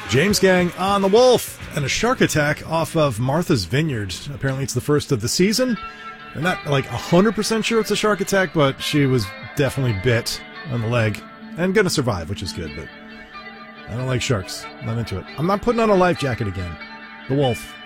James Gang on the Wolf, and a shark attack off of Martha's Vineyard. Apparently it's the first of the season. I'm not like 100% sure it's a shark attack, but she was definitely bit on the leg. And gonna survive, which is good, but I don't like sharks. Not into it. I'm not putting on a life jacket again. The Wolf.